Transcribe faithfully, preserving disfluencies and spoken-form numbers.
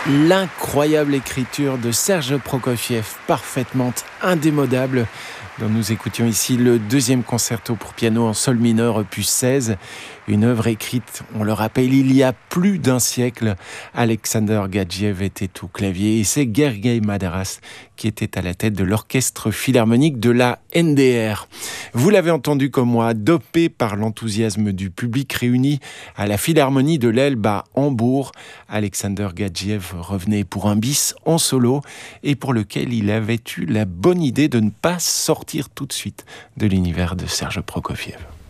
L'incroyable écriture de Serge Prokofiev, parfaitement indémodable, dont nous écoutions ici le deuxième concerto pour piano en sol mineur opus seize, une œuvre écrite, on le rappelle, il y a plus d'un siècle. Alexander Gadjiev était au clavier et c'est Gergely Madaras qui était à la tête de l'orchestre philharmonique de la N D R. Vous l'avez entendu comme moi, dopé par l'enthousiasme du public réuni à la Philharmonie de l'Elbe à Hambourg, Alexander Gadjiev revenait pour un bis en solo et pour lequel il avait eu la bonne idée de ne pas sortir tout de suite de l'univers de Serge Prokofiev.